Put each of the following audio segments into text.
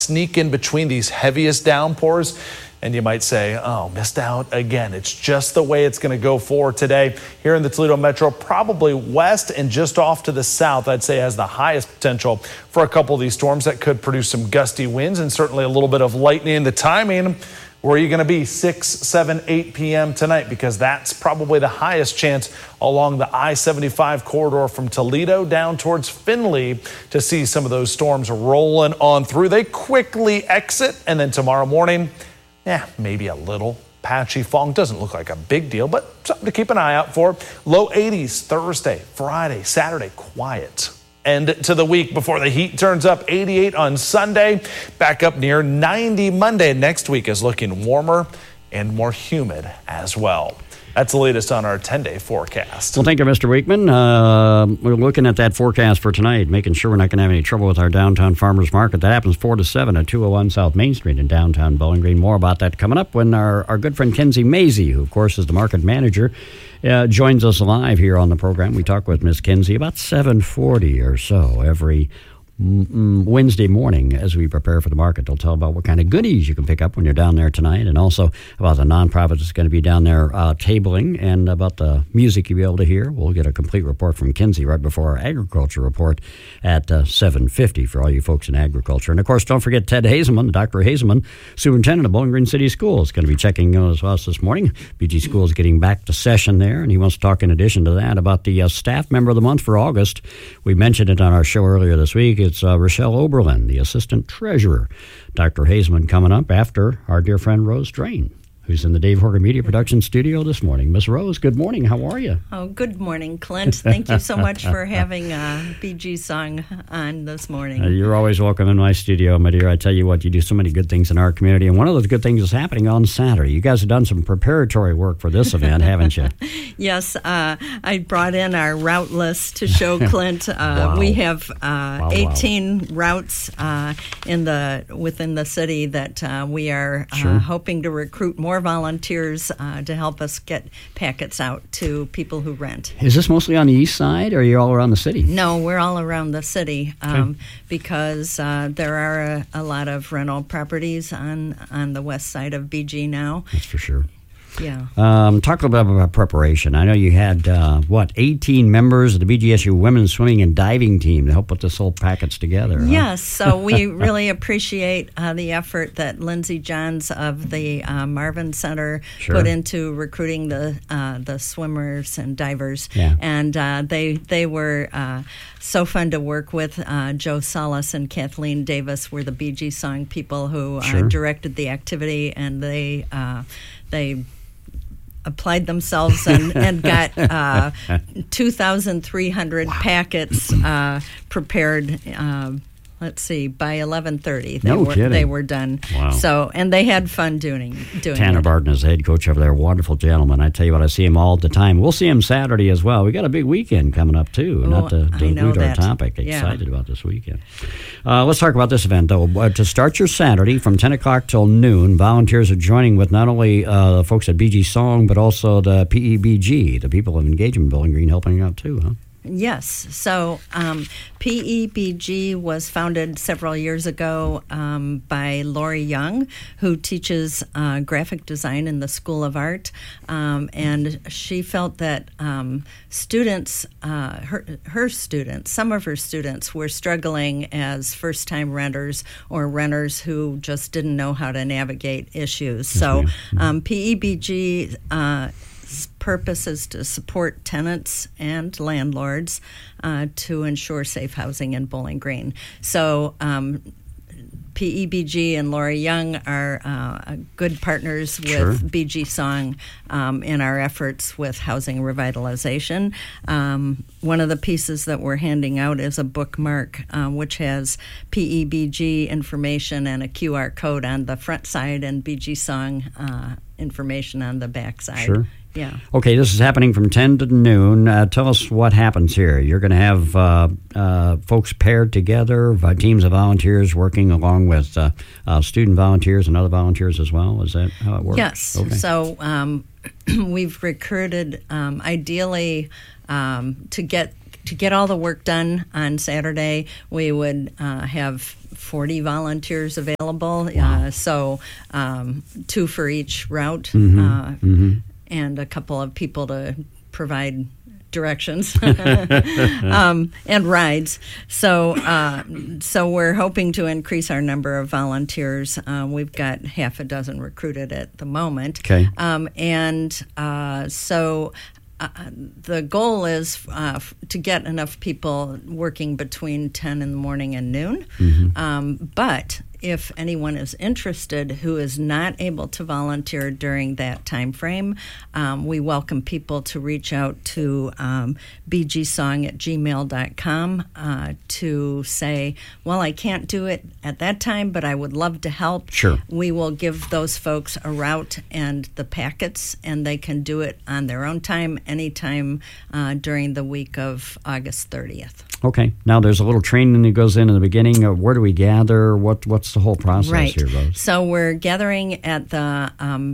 sneak in between these heaviest downpours. And you might say, oh, missed out again. It's just the way it's going to go for today. Here in the Toledo Metro, probably west and just off to the south, I'd say has the highest potential for a couple of these storms that could produce some gusty winds and certainly a little bit of lightning. The timing, where are you going to be 6, 7, 8 p.m. tonight? Because that's probably the highest chance along the I-75 corridor from Toledo down towards Findlay to see some of those storms rolling on through. They quickly exit, and then tomorrow morning, maybe a little patchy fog. Doesn't look like a big deal, but something to keep an eye out for. Low 80s Thursday, Friday, Saturday, quiet. End to the week before the heat turns up. 88 on Sunday, back up near 90 Monday. Next week is looking warmer and more humid as well. That's the latest on our 10-day forecast. Well, thank you, Mr. Weekman. We're looking at that forecast for tonight, making sure we're not going to have any trouble with our downtown farmers market. That happens 4 to 7 at 201 South Main Street in downtown Bowling Green. More about that coming up when our good friend Kenzie Mazie, who, of course, is the market manager, joins us live here on the program. We talk with Miss Kenzie about 7:40 or so every Wednesday morning as we prepare for the market. They'll tell about what kind of goodies you can pick up when you're down there tonight, and also about the nonprofit that's going to be down there tabling, and about the music you'll be able to hear. We'll get a complete report from Kenzie right before our agriculture report at 7:50 for all you folks in agriculture. And of course, don't forget Ted Hazelman, Dr. Hazelman, superintendent of Bowling Green City Schools, going to be checking in with us this morning. BG Schools getting back to session there, and he wants to talk in addition to that about the staff member of the month for August. We mentioned it on our show earlier this week. It's Rochelle Oberlin, the assistant treasurer. Dr. Hazelman coming up after our dear friend Rose Drain, who's in the Dave Horgan Media Production Studio this morning. Miss Rose, good morning. How are you? Oh, good morning, Clint. Thank you so much for having a BG song on this morning. You're always welcome in my studio, my dear. I tell you what, you do so many good things in our community, and one of those good things is happening on Saturday. You guys have done some preparatory work for this event, haven't you? Yes, I brought in our route list to show Clint. Wow. We have 18 routes within the city that we are hoping to recruit more volunteers to help us get packets out to people who rent. Is this mostly on the east side, or are you all around the city? No, we're all around the city because there are a lot of rental properties on the west side of BG now. That's for sure. Yeah. Talk a little bit about preparation. I know you had, 18 members of the BGSU women's swimming and diving team to help put this whole package together. Yes, so we really appreciate the effort that Lindsay Johns of the Marvin Center put into recruiting the swimmers and divers. Yeah. And they were so fun to work with. Joe Salas and Kathleen Davis were the BG Song people who directed the activity, and they applied themselves and got 2,300 packets prepared. Let's see, by 11:30 they were done. Wow. So, and they had fun doing Tanner it. Barton is the head coach over there, wonderful gentleman. I tell you what, I see him all the time. We'll see him Saturday as well. We got a big weekend coming up too. Not to dilute our topic. Excited about this weekend. Let's talk about this event though. To start your Saturday from 10 o'clock till noon, volunteers are joining with not only the folks at BG Song, but also the PEBG, the People of Engagement Bowling Green, helping out too, huh? Yes. So PEBG was founded several years ago by Lori Young, who teaches graphic design in the School of Art. And she felt that students, her students, some of her students were struggling as first-time renters or renters who just didn't know how to navigate issues. So PEBG purpose is to support tenants and landlords to ensure safe housing in Bowling Green. So PEBG and Lori Young are good partners with BG Song in our efforts with housing revitalization. One of the pieces that we're handing out is a bookmark which has PEBG information and a QR code on the front side and BG Song information on the back side. Sure. Yeah. Okay, this is happening from 10 to noon. Tell us what happens here. You're going to have folks paired together, teams of volunteers working along with student volunteers and other volunteers as well. Is that how it works? Yes. Okay. So we've recruited ideally to get to get all the work done on Saturday, we would have 40 volunteers available. Wow. So 2 for each route, and a couple of people to provide directions and rides. So we're hoping to increase our number of volunteers. We've got half a dozen recruited at the moment. Okay. The goal is to get enough people working between 10 in the morning and noon. But if anyone is interested who is not able to volunteer during that time frame, we welcome people to reach out to bgsong@gmail.com to say, well, I can't do it at that time, but I would love to help. Sure. We will give those folks a route and the packets, and they can do it on their own time, anytime during the week of August 30th. Okay. Now, there's a little training that goes in the beginning. Where do we gather? What's the whole process here, Rose? So we're gathering at the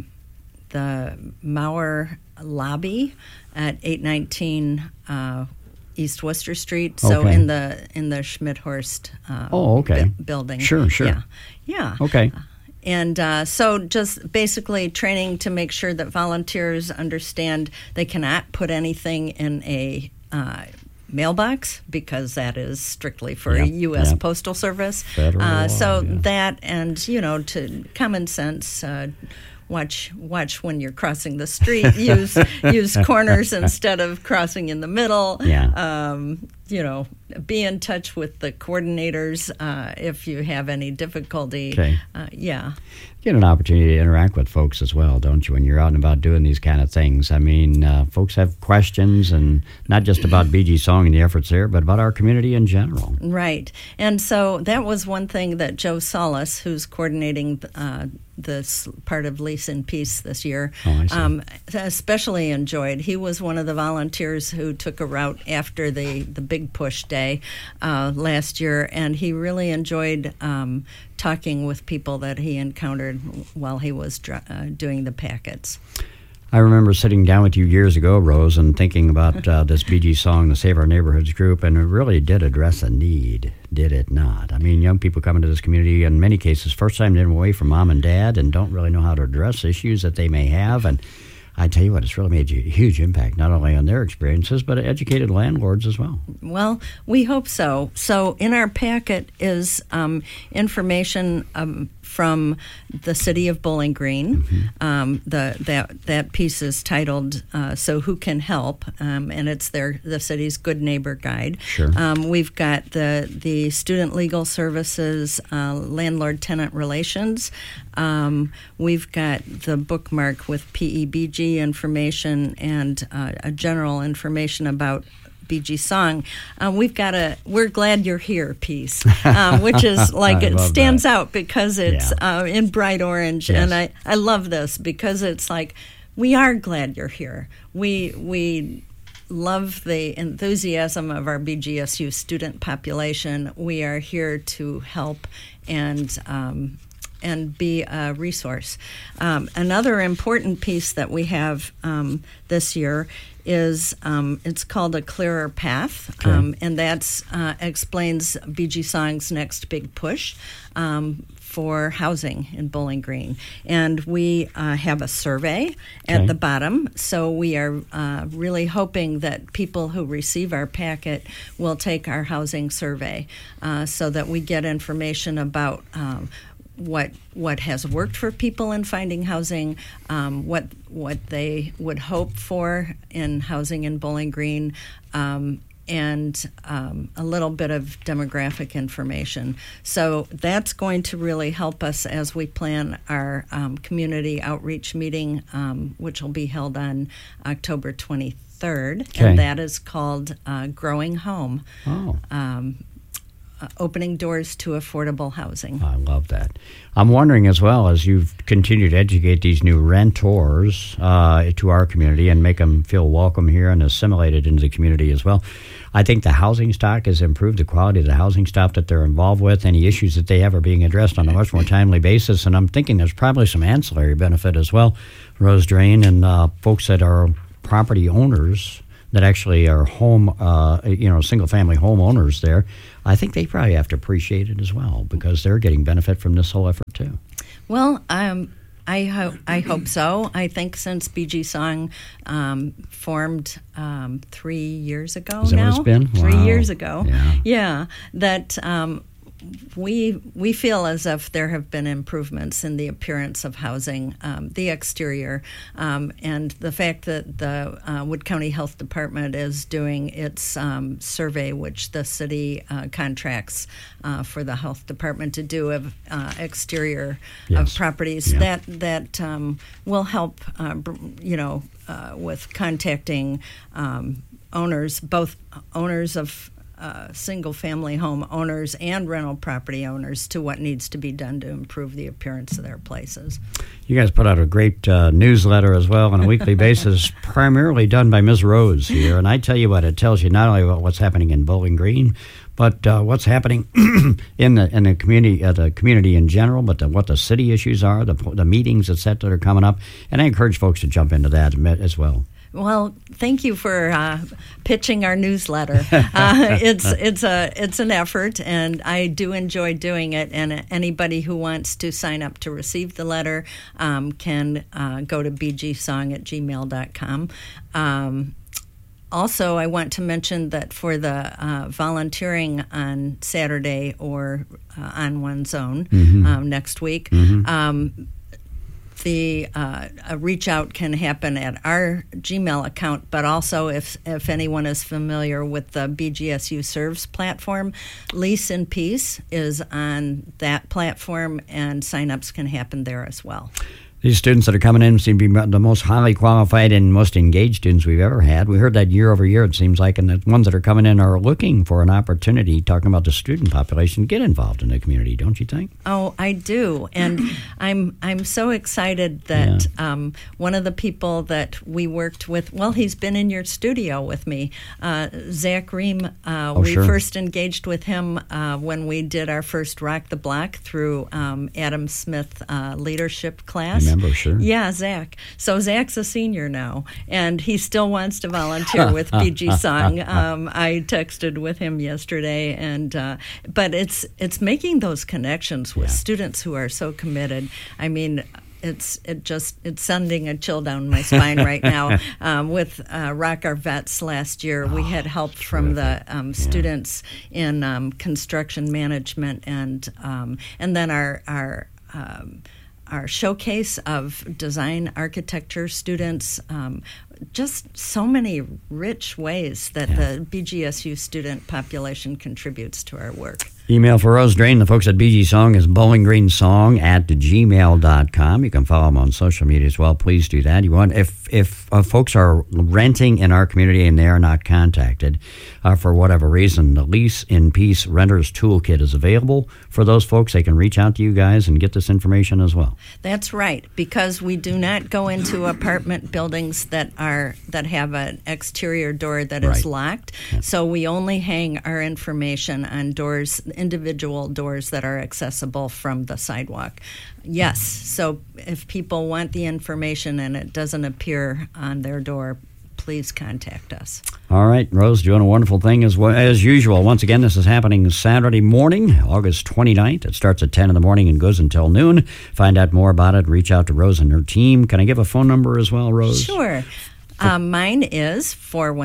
Mauer lobby at 819 East Worcester Street. So Okay. in the Schmidhorst building. Sure. Yeah. Okay. And so just basically training to make sure that volunteers understand they cannot put anything in a mailbox, because that is strictly for U.S. Postal Service. Federal law, that, and to common sense, watch when you're crossing the street. use corners instead of crossing in the middle. Be in touch with the coordinators if you have any difficulty. Okay. Get an opportunity to interact with folks as well, don't you, when you're out and about doing these kind of things? I mean, folks have questions, and not just about BG Song and the efforts there, but about our community in general. Right. And so that was one thing that Joe Solis, who's coordinating this part of Lease in Peace this year, especially enjoyed. He was one of the volunteers who took a route after the Big Push Day last year, and he really enjoyed talking with people that he encountered while he was doing the packets. I remember sitting down with you years ago, Rose, and thinking about this BG Song, the Save Our Neighborhoods group, and it really did address a need, did it not? I mean, young people come into this community, in many cases, first time they're away from mom and dad and don't really know how to address issues that they may have. And I tell you what, it's really made a huge impact, not only on their experiences, but educated landlords as well. Well, we hope so. So in our packet is information from the city of Bowling Green. That piece is titled "So Who Can Help," and it's the city's Good Neighbor Guide. Sure. We've got the Student Legal Services, Landlord-Tenant Relations. We've got the bookmark with PEBG information and a general information about BG Song. We've got "We're Glad You're Here" piece, which is like it stands out because it's in bright orange, and I love this because it's like, we are glad you're here. We love the enthusiasm of our BGSU student population. We are here to help and be a resource. Another important piece that we have this year is it's called A Clearer Path, and that's explains BG Song's next big push for housing in Bowling Green. And we have a survey at the bottom, so we are really hoping that people who receive our packet will take our housing survey so that we get information about what has worked for people in finding housing, what they would hope for in housing in Bowling Green, and a little bit of demographic information. So that's going to really help us as we plan our community outreach meeting, which will be held on October 23rd, and that is called Growing Home. Opening doors to affordable housing. I love that. I'm wondering as well, as you've continued to educate these new renters to our community and make them feel welcome here and assimilated into the community as well, I think the housing stock has improved, the quality of the housing stock that they're involved with. Any issues that they have are being addressed on a much more timely basis, and I'm thinking there's probably some ancillary benefit as well. Rose Drain and folks that are property owners that actually are single-family homeowners there, I think they probably have to appreciate it as well because they're getting benefit from this whole effort too. Well, I hope so. I think since BG Song formed 3 years ago Is that now. what it's been? 3 Wow. years ago. Yeah. That we feel as if there have been improvements in the appearance of housing, the exterior, and the fact that the Wood County Health Department is doing its survey, which the city contracts for the health department to do of exterior of properties. Yeah. That will help, with contacting owners, both owners of single-family home owners and rental property owners, to what needs to be done to improve the appearance of their places. You guys put out a great newsletter as well on a weekly basis, primarily done by Ms. Rose here. And I tell you what, it tells you not only about what's happening in Bowling Green, but what's happening in the community in general, but what the city issues are, the meetings, et cetera, that are coming up. And I encourage folks to jump into that as well. Well, thank you for pitching our newsletter. It's an effort, and I do enjoy doing it. And anybody who wants to sign up to receive the letter can go to bgsong@gmail.com. Also, I want to mention that for the volunteering on Saturday or on one's own next week. The reach out can happen at our Gmail account, but also if anyone is familiar with the BGSU Serves platform, Lease in Peace is on that platform, and sign-ups can happen there as well. These students that are coming in seem to be the most highly qualified and most engaged students we've ever had. We heard that year over year, it seems like, and the ones that are coming in are looking for an opportunity, talking about the student population, get involved in the community, don't you think? Oh, I do. And I'm so excited that one of the people that we worked with, well, he's been in your studio with me, Zach Ream. We first engaged with him when we did our first Rock the Block through Adam Smith leadership class. Sure. Yeah, Zach. So Zach's a senior now, and he still wants to volunteer with BG Song. I texted with him yesterday, but it's making those connections with students who are so committed. I mean, it's sending a chill down my spine right now. With Rock Our Vets last year, we had help from the students in construction management, and then our showcase of design architecture students, just so many rich ways that the BGSU student population contributes to our work. Email for Rose Drain, the folks at BG Song, is bowlinggreensong@gmail.com. You can follow them on social media as well. Please do that. If folks are renting in our community and they are not contacted for whatever reason, the Lease in Peace Renters Toolkit is available for those folks. They can reach out to you guys and get this information as well. That's right, because we do not go into apartment buildings that have an exterior door that is locked. So we only hang our information on doors, individual doors that are accessible from the sidewalk. Yes, so if people want the information and it doesn't appear on their door, please contact us. All right, Rose, doing a wonderful thing as usual. Once again, this is happening Saturday morning, August 29th. It starts at 10 in the morning and goes until noon. Find out more about it. Reach out to Rose and her team. Can I give a phone number as well, Rose? Sure. Mine is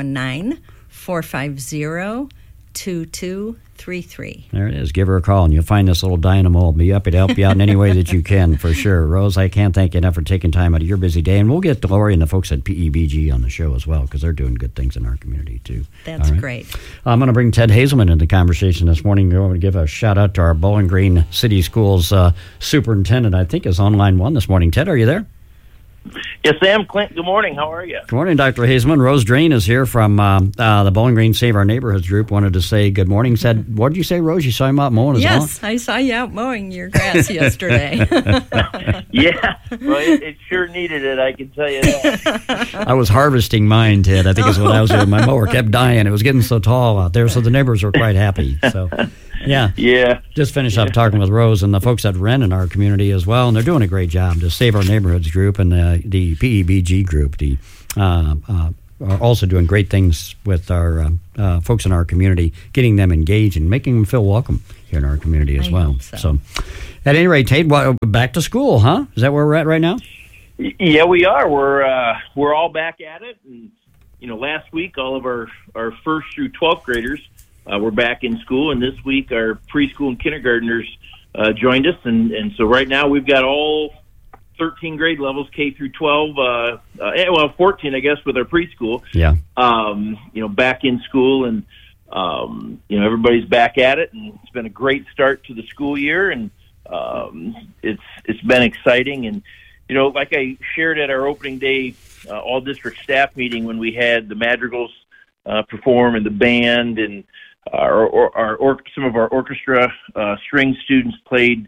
419-450-2233. There it is. Give her a call, and you'll find this little dynamo will be happy to help you out in any way that you can, for sure. Rose, I can't thank you enough for taking time out of your busy day, and we'll get Lori and the folks at PEBG on the show as well, because they're doing good things in our community, too. That's great. I'm going to bring Ted Hazelman into the conversation this morning. I want to give a shout-out to our Bowling Green City Schools superintendent, I think, is on line one this morning. Ted, are you there? Yes, Sam. Clint, good morning. How are you? Good morning, Dr. Hazelman. Rose Drain is here from the Bowling Green Save Our Neighborhoods group. Wanted to say good morning. Said, what did you say, Rose? You saw him out mowing his lawn? Yes, I saw you out mowing your grass yesterday. Yeah, well, it sure needed it, I can tell you that. I was harvesting mine, Ted. I think is what I was doing. My mower kept dying. It was getting so tall out there, so the neighbors were quite happy. So, yeah. Just finished up talking with Rose and the folks that rent in our community as well, and they're doing a great job. The Save Our Neighborhoods group and the PEBG group, the are also doing great things with our folks in our community, getting them engaged and making them feel welcome here in our community as well. So, at any rate, Tate, back to school, huh? Is that where we're at right now? Yeah, we are. We're all back at it. And, last week, all of our 1st through 12th graders were back in school. And this week, our preschool and kindergartners joined us. And so right now, we've got all 13 grade levels, K through 12, 14, I guess, with our preschool. Yeah. Back in school. And, everybody's back at it. And it's been a great start to the school year. And it's been exciting. And, like I shared at our opening day all district staff meeting when we had the Madrigals perform and the band and some of our orchestra string students played.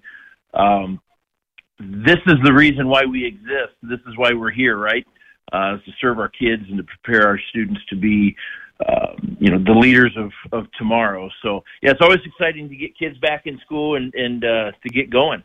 This is the reason why we exist. This is why we're here, right? To serve our kids and to prepare our students to be, the leaders of tomorrow. So, yeah, it's always exciting to get kids back in school and to get going.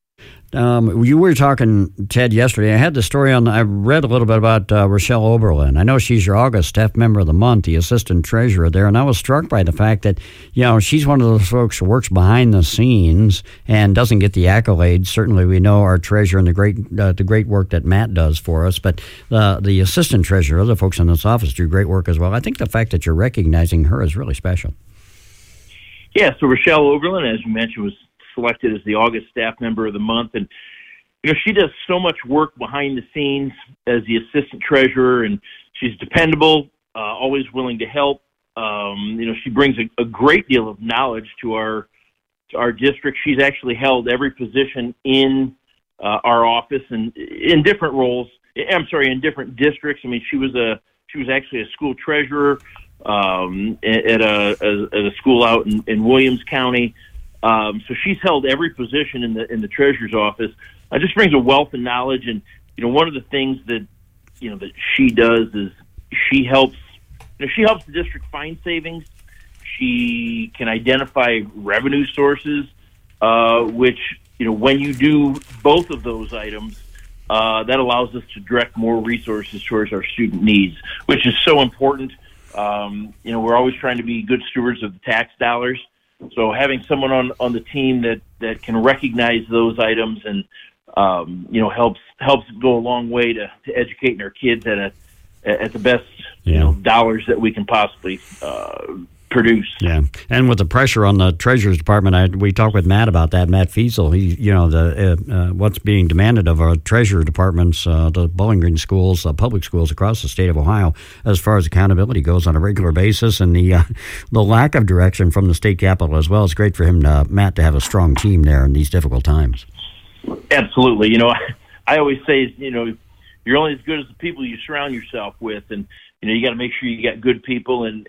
You were talking, Ted, yesterday. I had the story I read a little bit about Rochelle Oberlin. I know she's your August Staff Member of the Month, the Assistant Treasurer there, and I was struck by the fact that, she's one of those folks who works behind the scenes and doesn't get the accolades. Certainly we know our Treasurer and the great work that Matt does for us, but the Assistant Treasurer, the folks in this office do great work as well. I think the fact that you're recognizing her is really special. Yeah, so Rochelle Oberlin, as you mentioned, was selected as the August Staff Member of the Month. And, she does so much work behind the scenes as the Assistant Treasurer, and she's dependable, always willing to help. She brings a great deal of knowledge to our district. She's actually held every position in our office and in different roles. In different districts. I mean, she was actually a school treasurer at a school out in Williams County. So she's held every position in the treasurer's office. Just brings a wealth of knowledge, and one of the things that that she does is she helps the district find savings. She can identify revenue sources, which when you do both of those items, that allows us to direct more resources towards our student needs, which is so important. We're always trying to be good stewards of the tax dollars. So having someone on the team that can recognize those items and helps go a long way to educating our kids at the best dollars that we can possibly produce. Yeah, and with the pressure on the Treasurer's Department, we talked with Matt about that. Matt Fiesel, what's being demanded of our Treasurer departments, the Bowling Green schools, public schools across the state of Ohio, as far as accountability goes on a regular basis, and the lack of direction from the state capitol as well. It's great for him, Matt, to have a strong team there in these difficult times. Absolutely. I always say, you're only as good as the people you surround yourself with, and you got to make sure you got good people, and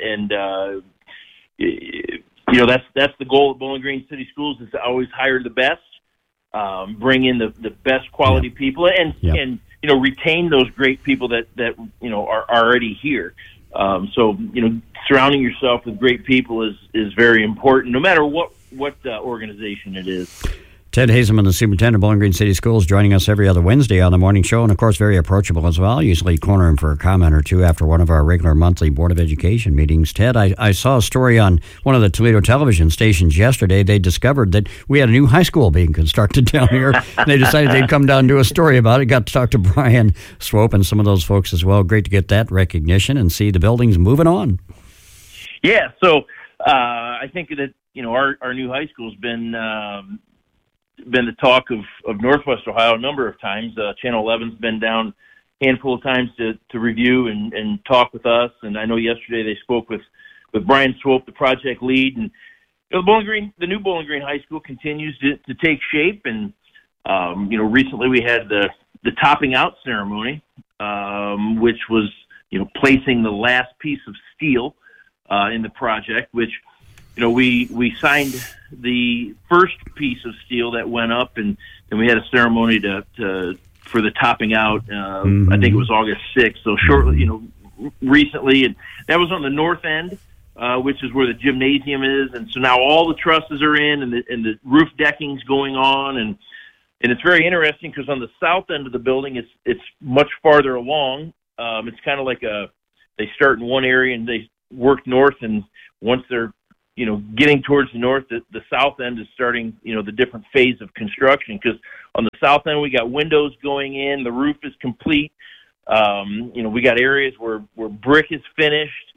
that's the goal of Bowling Green City Schools, is to always hire the best, bring in the best quality people, and retain those great people that are already here. So surrounding yourself with great people is very important, no matter what organization it is. Ted Hazeman, the superintendent of Bowling Green City Schools, joining us every other Wednesday on the morning show, and of course very approachable as well. Usually corner him for a comment or two after one of our regular monthly Board of Education meetings. Ted, I saw a story on one of the Toledo television stations yesterday. They discovered that we had a new high school being constructed down here. They decided they'd come down and do a story about it. Got to talk to Brian Swope and some of those folks as well. Great to get that recognition and see the buildings moving on. Yeah, so I think that our new high school's been the talk of Northwest Ohio a number of times. Channel 11's been down a handful of times to review and talk with us. And I know yesterday they spoke with Brian Swope, the project lead. And the new Bowling Green High School continues to take shape. And recently we had the topping out ceremony, which was placing the last piece of steel in the project, which we signed the first piece of steel that went up, and then we had a ceremony for the topping out. I think it was August 6th. So shortly, recently, and that was on the north end, which is where the gymnasium is. And so now all the trusses are in, and the roof decking's going on, and it's very interesting because on the south end of the building, it's much farther along. It's kind of like they start in one area and they work north, and once they're getting towards the north, the south end is starting, the different phase of construction. Because on the south end, we got windows going in, the roof is complete. We got areas where brick is finished.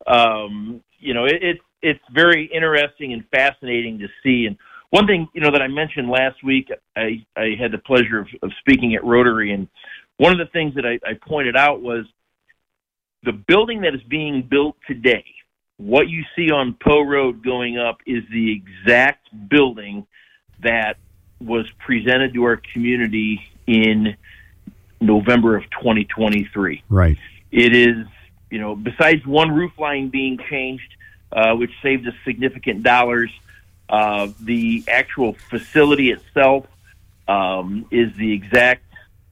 It's very interesting and fascinating to see. And one thing, that I mentioned last week, I had the pleasure of speaking at Rotary, and one of the things that I pointed out was the building that is being built today. What you see on Poe Road going up is the exact building that was presented to our community in November of 2023. Right. It is, besides one roof line being changed, which saved us significant dollars, the actual facility itself is the exact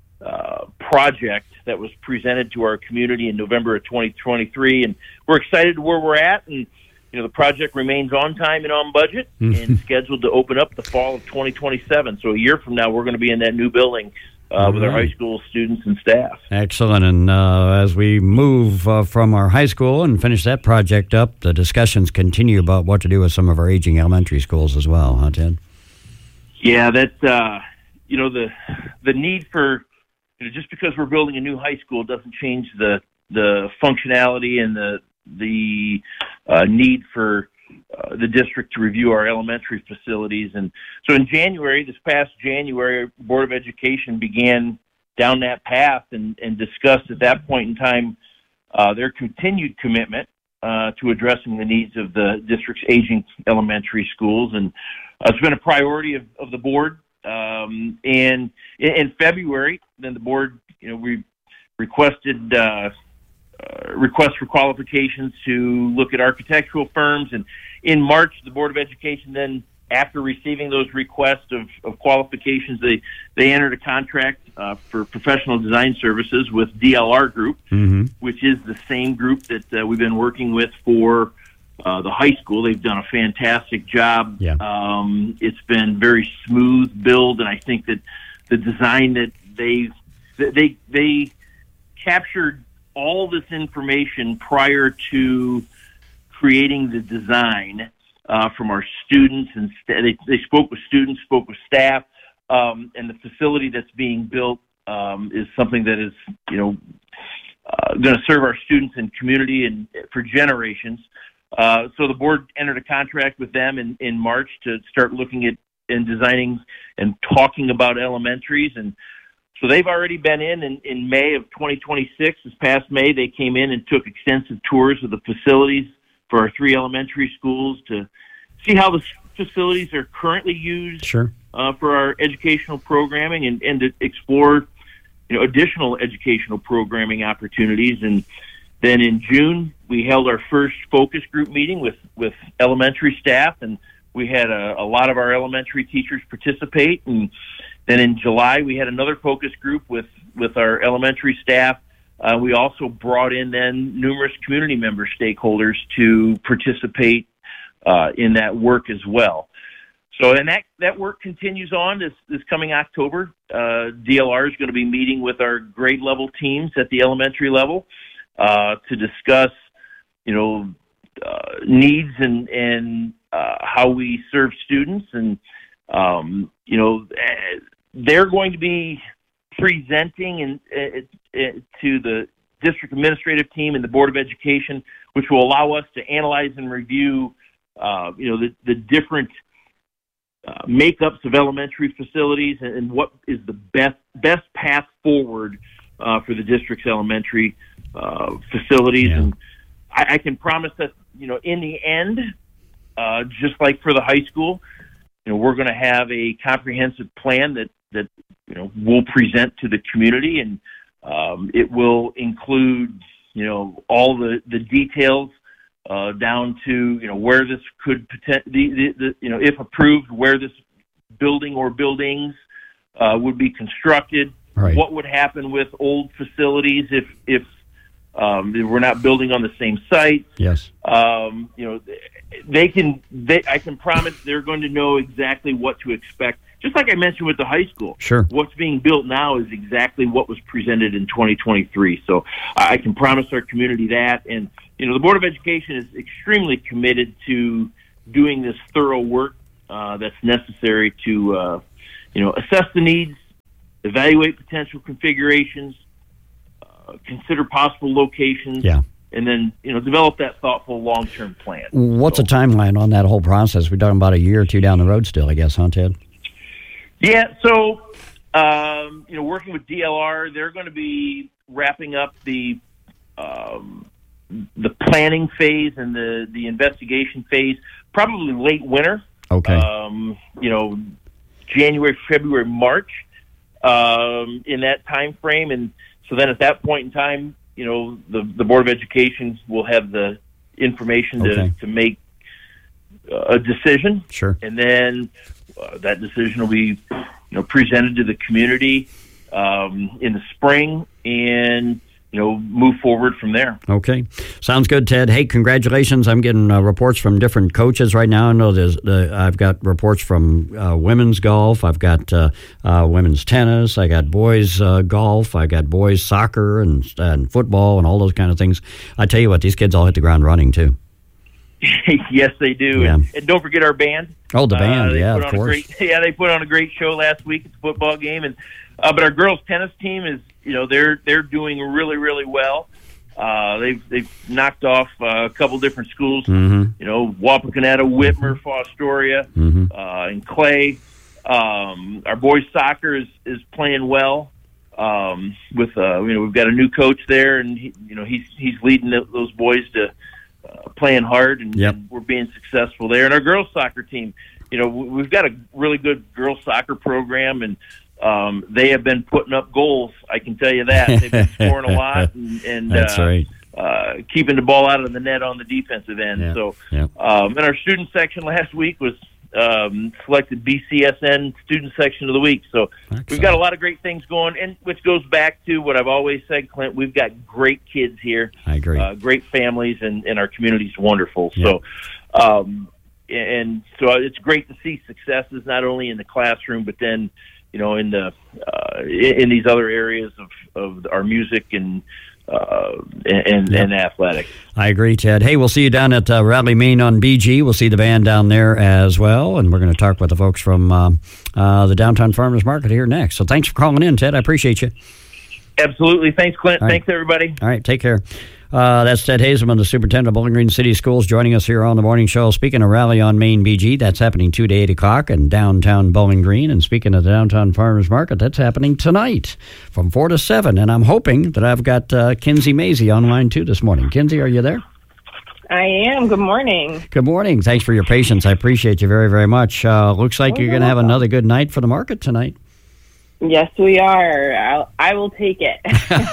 project that was presented to our community in November of 2023, and we're excited where we're at. And the project remains on time and on budget, and scheduled to open up the fall of 2027. So a year from now, we're going to be in that new building with our high school students and staff. Excellent. And as we move from our high school and finish that project up, the discussions continue about what to do with some of our aging elementary schools as well, huh, Ted? Yeah, that's the need for. Just because we're building a new high school doesn't change the functionality and the need for the district to review our elementary facilities. And so in this past January, Board of Education began down that path and discussed at that point in time their continued commitment to addressing the needs of the district's aging elementary schools. And it's been a priority of the board. And in February, then the board, we requested requests for qualifications to look at architectural firms. And in March, the Board of Education then, after receiving those requests of qualifications, they entered a contract for professional design services with DLR Group, which is the same group that we've been working with for the high school. They've done a fantastic job. Yeah. It's been very smooth build, and I think that the design that they captured all this information prior to creating the design from our students, and they spoke with students, spoke with staff, and the facility that's being built is something that is going to serve our students and community and for generations. So the board entered a contract with them in March to start looking at and designing and talking about elementaries. And so they've already been in May of 2026. This past May, they came in and took extensive tours of the facilities for our 3 elementary schools to see how the facilities are currently used for our educational programming and to explore additional educational programming opportunities. And then in June, we held our first focus group meeting with elementary staff, and we had a lot of our elementary teachers participate. And then in July, we had another focus group with our elementary staff. We also brought in then numerous community member stakeholders to participate in that work as well. So, and that work continues on this coming October. DLR is going to be meeting with our grade level teams at the elementary level to discuss, needs and how we serve students. And, they're going to be presenting to the district administrative team and the Board of Education, which will allow us to analyze and review, the different makeups of elementary facilities and what is the best path forward for the district's elementary facilities. Yeah. And I can promise that, in the end, just like for the high school, we're going to have a comprehensive plan that we'll present to the community, and it will include, all the details down to, where this could if approved, where this building or buildings would be constructed. Right. What would happen with old facilities if we're not building on the same site? Yes. I can promise they're going to know exactly what to expect just like I mentioned with the high school. Sure. What's being built now is exactly what was presented in 2023. So I can promise our community that. And, the Board of Education is extremely committed to doing this thorough work that's necessary to, assess the needs, evaluate potential configurations, consider possible locations, and then, develop that thoughtful long-term plan. What's a timeline on that whole process? We're talking about a year or two down the road still, I guess, huh, Ted? Yeah, so, working with DLR, they're going to be wrapping up the planning phase and the investigation phase probably late winter. Okay. January, February, March, in that time frame. And so then at that point in time, the Board of Education will have the information to make a decision. Sure. And then that decision will be, presented to the community in the spring and, move forward from there. Okay. Sounds good, Ted. Hey, congratulations. I'm getting reports from different coaches right now. I know I've got reports from women's golf. I've got women's tennis. I got boys golf. I got boys soccer and football and all those kind of things. I tell you what, these kids all hit the ground running, too. Yes, they do. Yeah. And don't forget our band. Oh, the band, of course. They put on a great show last week at the football game. And but our girls' tennis team is, they're doing really, really well. They've knocked off a couple different schools, Wapakoneta, Whitmer, Fostoria, and Clay. Our boys' soccer is playing well. We've got a new coach there, and he's leading those boys to playing hard, and we're being successful there. And our girls' soccer team, we've got a really good girls' soccer program, and they have been putting up goals. I can tell you that. They've been scoring a lot, and that's right. Keeping the ball out of the net on the defensive end. Yeah. So, and our student section last week was selected BCSN Student Section of the Week. So excellent. We've got a lot of great things going, and which goes back to what I've always said, Clint. We've got great kids here. I agree. Great families, and our community's wonderful. Yeah. So, and so it's great to see successes not only in the classroom, but then in these other areas of our music and athletics. I agree, Ted. Hey, we'll see you down at Raleigh, Maine on BG. We'll see the band down there as well, and we're going to talk with the folks from the Downtown Farmers Market here next. So thanks for calling in, Ted. I appreciate you. Absolutely. Thanks, Clint. All right. Thanks, everybody. All right, take care. That's Ted Hazelman, the superintendent of Bowling Green City Schools, joining us here on the morning show. Speaking of Rally on Main BG, that's happening 2 to 8 o'clock in downtown Bowling Green. And speaking of the Downtown Farmers Market, that's happening tonight from 4 to 7. And I'm hoping that I've got Kinsey Mazie on line too this morning. Kinsey, are you there? I am. Good morning. Good morning. Thanks for your patience. I appreciate you very, very much. Looks like you're going to have another good night for the market tonight. Yes, we are. I will take it.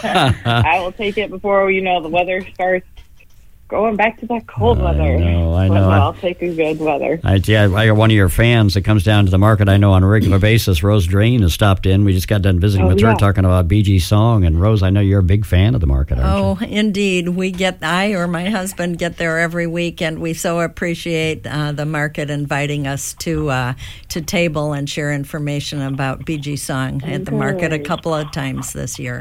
I will take it before the weather starts going back to that cold weather. I know. I'll take a good weather. I got one of your fans that comes down to the market. I know on a regular basis. Rose Drain has stopped in. We just got done visiting with her, talking about BG Song. And Rose, I know you're a big fan of the market, aren't you? Oh, indeed. I or my husband get there every week, and we so appreciate the market inviting us to table and share information about BG Song at the market a couple of times this year.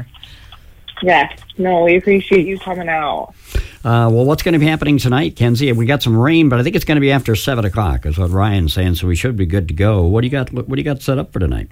Yes. No, we appreciate you coming out. Well, what's going to be happening tonight, Kenzie? We got some rain, but I think it's going to be after 7 o'clock, is what Ryan's saying, so we should be good to go. What do you got set up for tonight?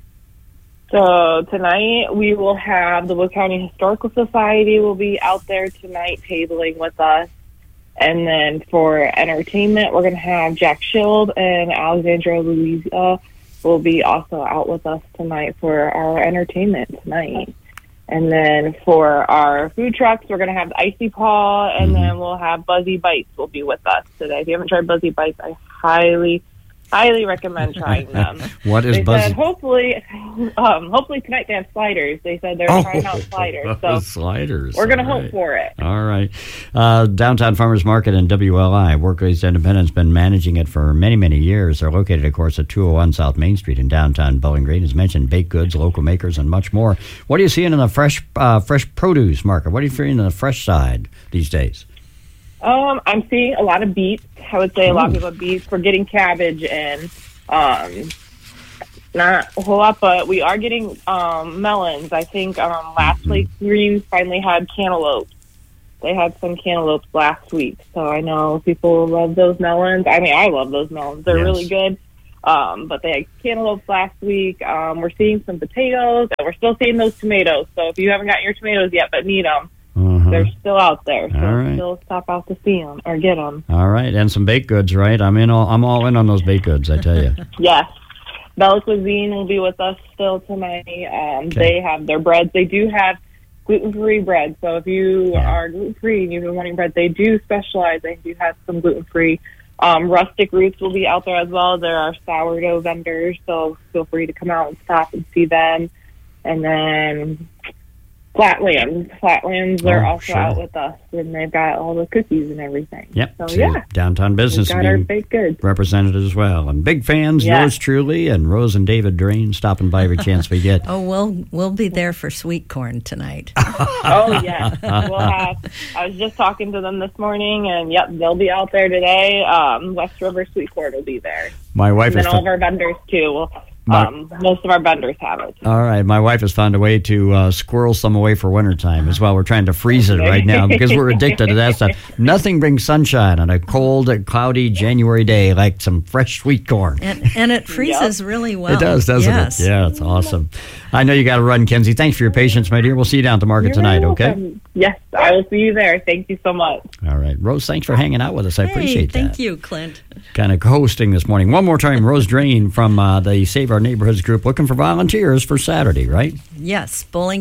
So tonight we will have the Wood County Historical Society will be out there tonight tabling with us. And then for entertainment, we're going to have Jack Schild and Alexandra Louisa will be also out with us tonight for our entertainment tonight. And then for our food trucks, we're going to have Icy Paw, and then we'll have Buzzy Bites will be with us today. If you haven't tried Buzzy Bites, I highly recommend trying them. What is they Buzzy? Said hopefully tonight they have sliders. They said they're trying out sliders. So sliders. We're going to hope for it. All right. Downtown Farmers Market and WLI, Workplace Independent's been managing it for many, many years. They're located, of course, at 201 South Main Street in downtown Bowling Green. As mentioned, baked goods, local makers, and much more. What are you seeing in the fresh produce market? What are you seeing on the fresh side these days? I'm seeing a lot of beets. I would say a lot of people have beets. We're getting cabbage in. Not a whole lot, but we are getting melons. I think last week Greens finally had cantaloupes. They had some cantaloupes last week, so I know people love those melons. I mean, I love those melons. They're really good. But they had cantaloupes last week. We're seeing some potatoes, and we're still seeing those tomatoes. So if you haven't gotten your tomatoes yet but need them, they're still out there. So still stop out to see them or get them. All right, and some baked goods, right? I'm all in on those baked goods, I tell you. Yes. Bella Cuisine will be with us still tonight. They have their breads. They do have gluten-free bread. So if you are gluten-free and you've been wanting bread, they do specialize. They do have some gluten-free. Rustic Roots will be out there as well. There are sourdough vendors, so feel free to come out and stop and see them. And then Flatlands are also out with us, and they've got all the cookies and everything. Yep. So, downtown business got our baked goods represented as well. And big fans, yours truly, and Rose and David Drain stopping by every chance we get. We'll be there for sweet corn tonight. Oh, yeah. I was just talking to them this morning, and they'll be out there today. West River Sweet Corn will be there. My wife and then all of our vendors, too. Most of our vendors have it. All right. My wife has found a way to squirrel some away for wintertime as well. We're trying to freeze it right now because we're addicted to that stuff. Nothing brings sunshine on a cold, cloudy January day like some fresh sweet corn. And it freezes really well. It does, doesn't it? Yeah, it's awesome. I know you got to run, Kenzie. Thanks for your patience, my dear. We'll see you down at the market tonight, okay? Yes, I will see you there. Thank you so much. All right. Rose, thanks for hanging out with us. I appreciate that. Thank you, Clint. Kind of hosting this morning. One more time, Rose Drain from the Save Our Neighborhoods group looking for volunteers for Saturday, right? Yes,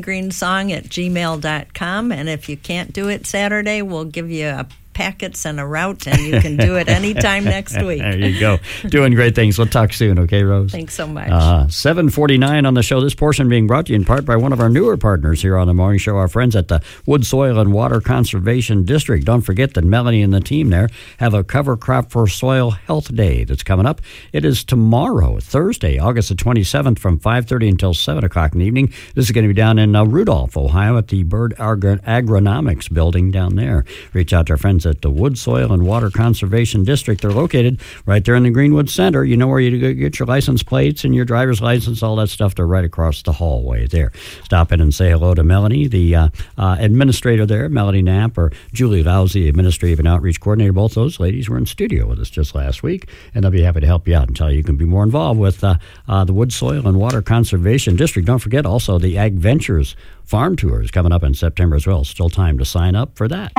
bowlinggreensong@gmail.com. And if you can't do it Saturday, we'll give you packets and a route, and you can do it anytime next week. There you go. Doing great things. We'll talk soon, okay, Rose? Thanks so much. 7:49 on the show. This portion being brought to you in part by one of our newer partners here on the morning show, our friends at the Wood, Soil, and Water Conservation District. Don't forget that Melanie and the team there have a Cover Crop for Soil Health Day that's coming up. It is tomorrow, Thursday, August the 27th, from 5:30 until 7 o'clock in the evening. This is going to be down in Rudolph, Ohio, at the Bird Agronomics building down there. Reach out to our friends at the Wood, Soil, and Water Conservation District. They're located right there in the Greenwood Center. You know where you get your license plates and your driver's license, all that stuff. They're right across the hallway there. Stop in and say hello to Melanie, the administrator there, Melanie Knapp, or Julie Lousy, Administrative and Outreach Coordinator. Both those ladies were in studio with us just last week, and they'll be happy to help you out and tell you can be more involved with the Wood, Soil, and Water Conservation District. Don't forget also the Ag Ventures Farm Tour is coming up in September as well. Still time to sign up for that.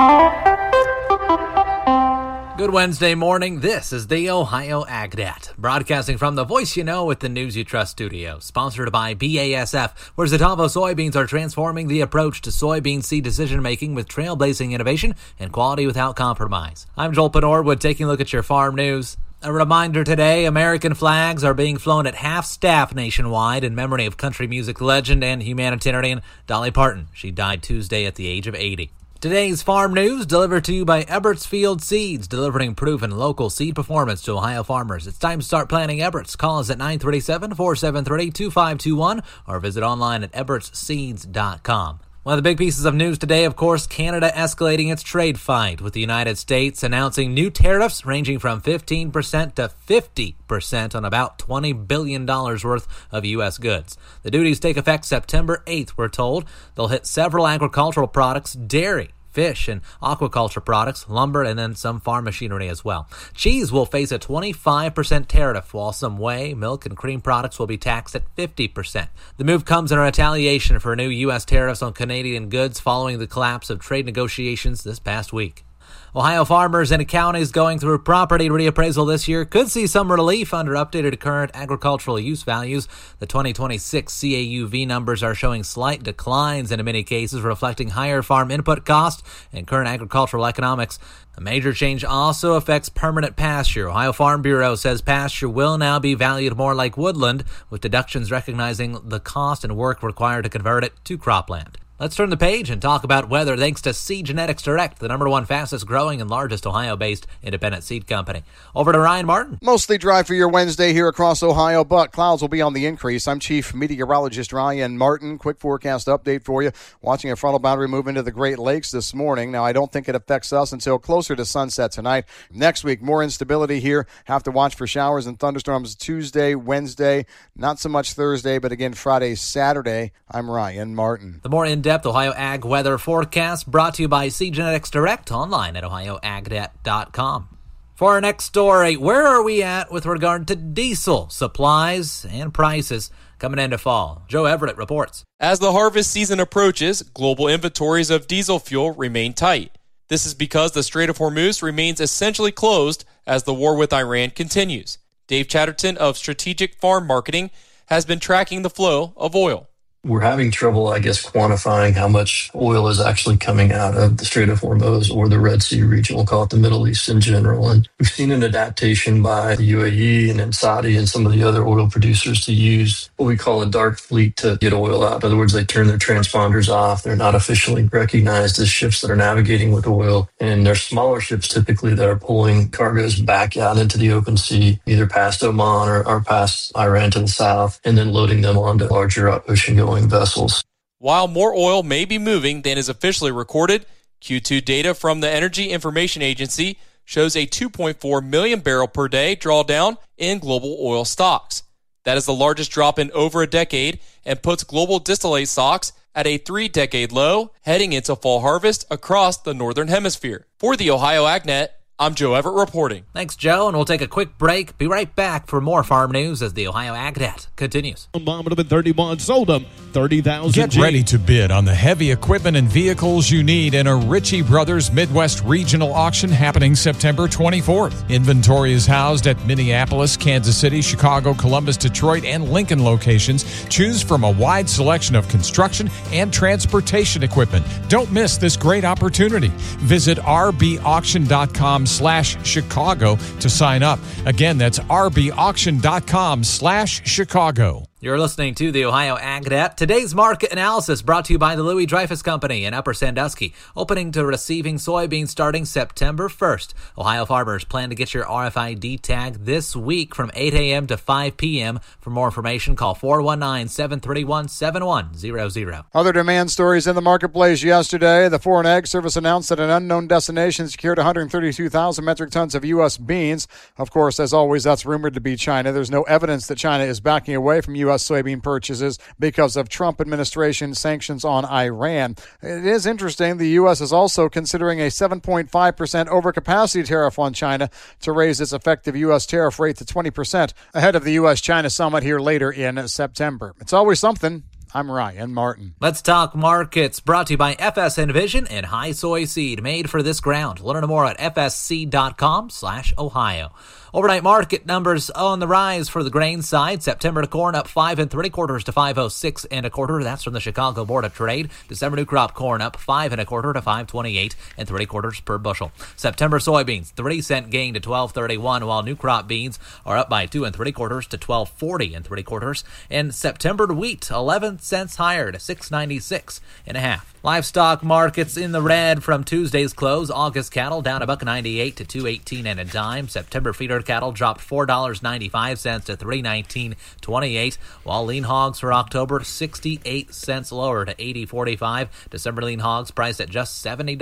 Good Wednesday morning. This is the Ohio AgNet, broadcasting from the Voice You Know with the News You Trust studio, sponsored by BASF, where Zetavo soybeans are transforming the approach to soybean seed decision-making with trailblazing innovation and quality without compromise. I'm Joel Penorwood, taking a look at your farm news. A reminder today, American flags are being flown at half staff nationwide in memory of country music legend and humanitarian Dolly Parton. She died Tuesday at the age of 80. Today's farm news delivered to you by Eberts Field Seeds, delivering proven local seed performance to Ohio farmers. It's time to start planting Eberts. Call us at 937-473-2521 or visit online at ebertsseeds.com. One of the big pieces of news today, of course, Canada escalating its trade fight, with the United States announcing new tariffs ranging from 15% to 50% on about $20 billion worth of U.S. goods. The duties take effect September 8th, we're told. They'll hit several agricultural products, dairy, fish and aquaculture products, lumber, and then some farm machinery as well. Cheese will face a 25% tariff, while some whey, milk, and cream products will be taxed at 50%. The move comes in retaliation for new U.S. tariffs on Canadian goods following the collapse of trade negotiations this past week. Ohio farmers and counties going through property reappraisal this year could see some relief under updated current agricultural use values. The 2026 CAUV numbers are showing slight declines in many cases, reflecting higher farm input costs and current agricultural economics. A major change also affects permanent pasture. Ohio Farm Bureau says pasture will now be valued more like woodland, with deductions recognizing the cost and work required to convert it to cropland. Let's turn the page and talk about weather thanks to Seed Genetics Direct, the #1 fastest growing and largest Ohio-based independent seed company. Over to Ryan Martin. Mostly dry for your Wednesday here across Ohio, but clouds will be on the increase. I'm Chief Meteorologist Ryan Martin. Quick forecast update for you. Watching a frontal boundary move into the Great Lakes this morning. Now, I don't think it affects us until closer to sunset tonight. Next week, more instability here. Have to watch for showers and thunderstorms Tuesday, Wednesday. Not so much Thursday, but again Friday, Saturday. I'm Ryan Martin. The more in-depth Ohio Ag weather forecast brought to you by Seed Genetics Direct, online at ohioagnet.com. For our next story, where are we at with regard to diesel supplies and prices coming into fall? Joe Everett reports. As the harvest season approaches, global inventories of diesel fuel remain tight. This is because the Strait of Hormuz remains essentially closed as the war with Iran continues. Dave Chatterton of Strategic Farm Marketing has been tracking the flow of oil. We're having trouble, I guess, quantifying how much oil is actually coming out of the Strait of Hormuz or the Red Sea region. We'll call it the Middle East in general. And we've seen an adaptation by the UAE and then Saudi and some of the other oil producers to use what we call a dark fleet to get oil out. In other words, they turn their transponders off. They're not officially recognized as ships that are navigating with oil. And they're smaller ships typically that are pulling cargoes back out into the open sea, either past Oman or past Iran to the south, and then loading them onto larger ocean-going vessels. While more oil may be moving than is officially recorded, Q2 data from the Energy Information Agency shows a 2.4 million barrel per day drawdown in global oil stocks. That is the largest drop in over a decade and puts global distillate stocks at a 3-decade low heading into fall harvest across the Northern Hemisphere. For the Ohio AgNet, I'm Joe Everett reporting. Thanks, Joe, and we'll take a quick break. Be right back for more farm news as the Ohio AgNet continues. Bomb would have been 31, sold them 30,000. Get ready to bid on the heavy equipment and vehicles you need in a Ritchie Brothers Midwest Regional Auction happening September 24th. Inventory is housed at Minneapolis, Kansas City, Chicago, Columbus, Detroit, and Lincoln locations. Choose from a wide selection of construction and transportation equipment. Don't miss this great opportunity. Visit rbauction.com/Chicago to sign up. Again, that's rbauction.com/Chicago. You're listening to the Ohio AgNet. Today's market analysis brought to you by the Louis Dreyfus Company in Upper Sandusky, opening to receiving soybeans starting September 1st. Ohio farmers plan to get your RFID tag this week from 8 a.m. to 5 p.m. For more information, call 419-731-7100. Other demand stories in the marketplace yesterday. The Foreign Ag Service announced that an unknown destination secured 132,000 metric tons of U.S. beans. Of course, as always, that's rumored to be China. There's no evidence that China is backing away from U.S. soybean purchases because of Trump administration sanctions on Iran. It is interesting. The U.S. is also considering a 7.5% overcapacity tariff on China to raise its effective U.S. tariff rate to 20% ahead of the U.S.-China summit here later in September. It's always something. I'm Ryan Martin. Let's talk markets, brought to you by FS Envision and High Soy Seed, made for this ground. Learn more at fsc.com/Ohio. Overnight market numbers on the rise for the grain side. September corn up 5 3/4 to 506 1/4. That's from the Chicago Board of Trade. December new crop corn up 5 1/4 to 528 3/4 per bushel. September soybeans 3-cent gain to 12.31, while new crop beans are up by 2 3/4 to 12.40 3/4. And September wheat 11 cents higher to 6.96 1/2. Livestock markets in the red from Tuesday's close. August cattle down $1.98 to $2.18 and a dime. September feeder cattle dropped $4.95 to $3.19.28, while lean hogs for October 68 cents lower to $80.45. December lean hogs priced at just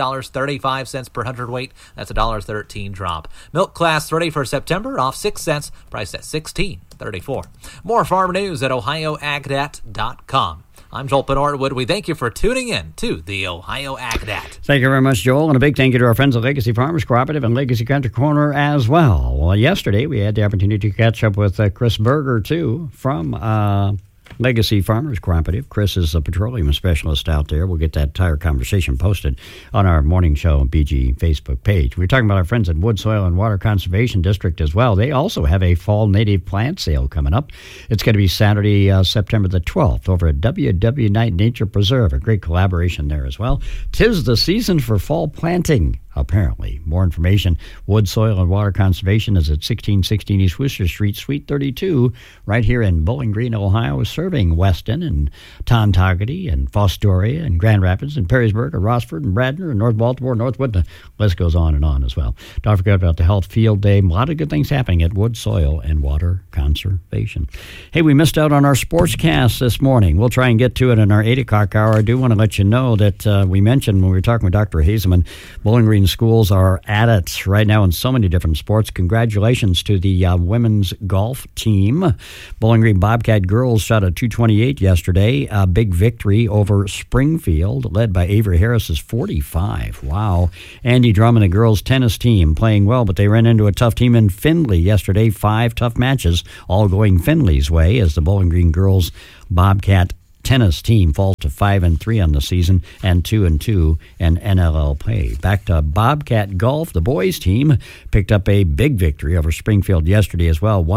$70.35 per hundredweight. That's a $1.13 drop. Milk class 30 for September off 6 cents, priced at $16.34. More farm news at ohioagnet.com. I'm Joel Penortwood. We thank you for tuning in to the Ohio AgNet. Thank you very much, Joel, and a big thank you to our friends at Legacy Farmers Cooperative and Legacy Country Corner as well. Well, yesterday we had the opportunity to catch up with Chris Berger, too, from Legacy Farmers Cooperative. Chris is a petroleum specialist out there. We'll get that entire conversation posted on our morning show BG Facebook page. We're talking about our friends at Wood Soil and Water Conservation District as well. They also have a fall native plant sale coming up. It's going to be Saturday, September the 12th over at WW Knight Nature Preserve. A great collaboration there as well. 'Tis the season for fall planting. apparently. More information, Wood Soil and Water Conservation is at 1616 East Worcester Street, Suite 32, right here in Bowling Green, Ohio, serving Weston and Tontoggety and Fostoria and Grand Rapids and Perrysburg and Rossford and Bradner and North Baltimore, Northwood. The list goes on and on as well. Don't forget about the Health Field Day. A lot of good things happening at Wood Soil and Water Conservation. Hey, we missed out on our sportscast this morning. We'll try and get to it in our 8 o'clock hour. I do want to let you know that we mentioned when we were talking with Dr. Hazeman, Bowling Green schools are at it right now in so many different sports. Congratulations to the women's golf team. Bowling Green Bobcat girls shot a 228 yesterday. A big victory over Springfield, led by Avery Harris's 45. Wow. Andy Drum and the girls tennis team playing well, but they ran into a tough team in Findlay yesterday. 5 tough matches, all going Findlay's way as the Bowling Green girls Bobcat tennis team falls to 5-3 on the season and 2-2 in NLL play. Back to Bobcat golf, the boys team picked up a big victory over Springfield yesterday as well,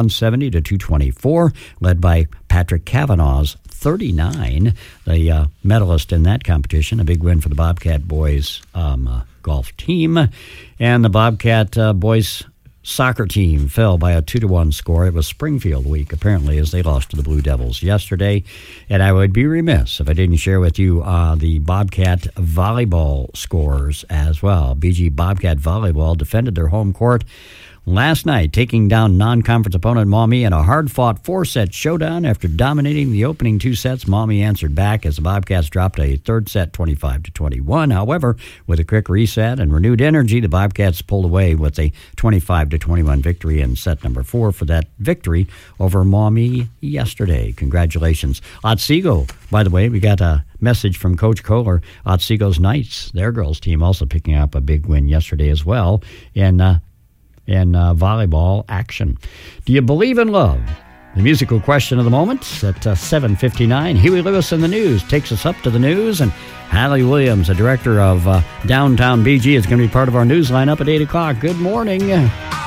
170-224, led by Patrick Kavanaugh's 39, the medalist in that competition. A big win for the Bobcat boys golf team, and the Bobcat boys soccer team fell by a 2-1 score. It was Springfield week, apparently, as they lost to the Blue Devils yesterday. And I would be remiss if I didn't share with you the Bobcat volleyball scores as well. BG Bobcat Volleyball defended their home court last night, taking down non-conference opponent Maumee in a hard-fought 4-set showdown. After dominating the opening 2 sets, Maumee answered back as the Bobcats dropped a third set 25-21. However, with a quick reset and renewed energy, the Bobcats pulled away with a 25-21 victory in set number 4 for that victory over Maumee yesterday. Congratulations. Otsego, by the way, we got a message from Coach Kohler. Otsego's Knights, their girls team, also picking up a big win yesterday as well in volleyball action. Do you believe in love? The musical question of the moment at 7:59. Huey Lewis in the news takes us up to the news, and Hallie Williams, the director of Downtown BG, is going to be part of our news lineup at 8 o'clock. Good morning.